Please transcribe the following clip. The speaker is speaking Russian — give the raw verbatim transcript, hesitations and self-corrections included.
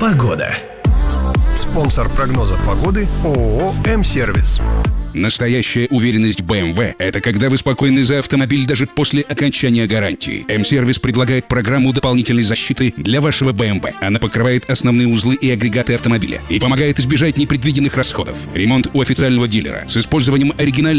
Погода. Спонсор прогноза погоды ООО «М-сервис». Настоящая уверенность бэ эм вэ – это когда вы спокойны за автомобиль даже после окончания гарантии. М-сервис предлагает программу дополнительной защиты для вашего бэ эм вэ. Она покрывает основные узлы и агрегаты автомобиля и помогает избежать непредвиденных расходов. Ремонт у официального дилера с использованием оригинальной